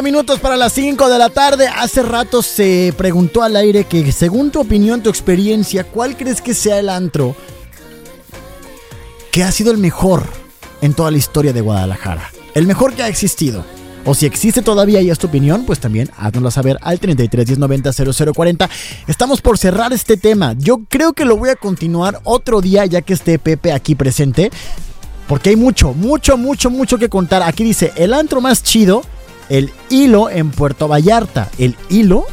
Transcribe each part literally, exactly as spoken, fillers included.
Minutos para las cinco de la tarde. Hace rato se preguntó al aire que, según tu opinión, tu experiencia, ¿cuál crees que sea el antro que ha sido el mejor en toda la historia de Guadalajara? El mejor que ha existido. O si existe todavía y es tu opinión, pues también háznoslo saber al treinta y tres, diez, noventa, cero cero cuarenta. Estamos por cerrar este tema. Yo creo que lo voy a continuar otro día, ya que esté Pepe aquí presente, porque hay mucho, mucho, mucho, mucho que contar. Aquí dice, el antro más chido, el Hilo en Puerto Vallarta. El Hilo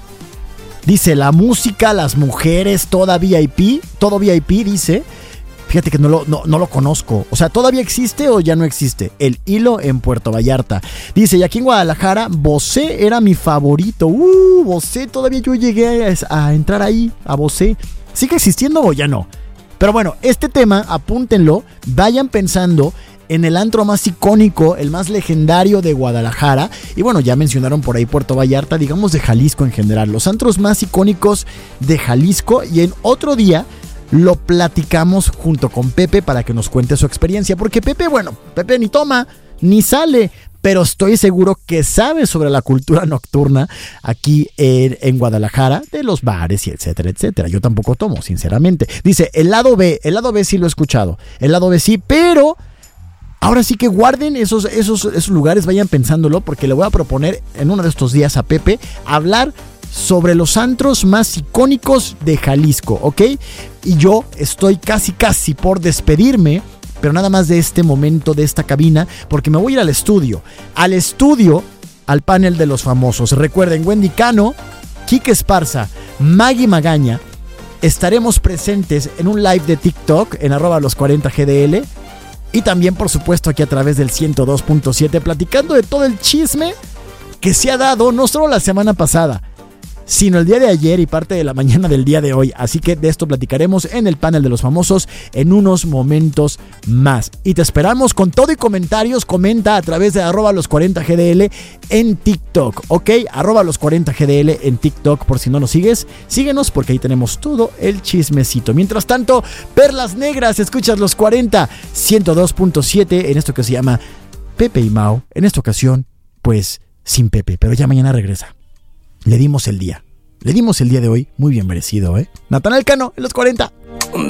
dice, la música, las mujeres, toda V I P, todo V I P, dice. Fíjate que no lo, no, no lo conozco. O sea, ¿todavía existe o ya no existe? El Hilo en Puerto Vallarta. Dice, y aquí en Guadalajara, Bosé era mi favorito. Uh, Bosé, todavía yo llegué a, a entrar ahí, a Bosé. ¿Sigue existiendo o ya no? Pero bueno, este tema, apúntenlo, vayan pensando en el antro más icónico, el más legendario de Guadalajara. Y bueno, ya mencionaron por ahí Puerto Vallarta, digamos de Jalisco en general. Los antros más icónicos de Jalisco. Y en otro día lo platicamos junto con Pepe para que nos cuente su experiencia. Porque Pepe, bueno, Pepe ni toma, ni sale, pero estoy seguro que sabe sobre la cultura nocturna aquí en, en Guadalajara, de los bares y etcétera, etcétera. Yo tampoco tomo, sinceramente. Dice, el lado B, el lado B sí lo he escuchado. El lado B sí, pero ahora sí que guarden esos, esos, esos lugares, vayan pensándolo, porque le voy a proponer en uno de estos días a Pepe hablar sobre los antros más icónicos de Jalisco, ¿ok? Y yo estoy casi casi por despedirme, pero nada más de este momento, de esta cabina, porque me voy a ir al estudio. Al estudio, al panel de los famosos. Recuerden, Wendy Cano, Quique Esparza, Maggie Magaña, estaremos presentes en un live de TikTok en arroba los cuarenta G D L. Y también, por supuesto, aquí a través del ciento dos punto siete, platicando de todo el chisme que se ha dado, no solo la semana pasada, sino el día de ayer y parte de la mañana del día de hoy. Así que de esto platicaremos en el panel de los famosos en unos momentos más. Y te esperamos con todo y comentarios. Comenta a través de arroba los cuarenta G D L en TikTok, ¿ok? Arroba los cuarenta G D L en TikTok, por si no nos sigues. Síguenos porque ahí tenemos todo el chismecito. Mientras tanto, Perlas Negras, escuchas los cuarenta, ciento dos punto siete en esto que se llama Pepe y Mau. En esta ocasión, pues sin Pepe, pero ya mañana regresa. Le dimos el día. Le dimos el día de hoy muy bien merecido, ¿eh? Natanael Cano en los cuarenta.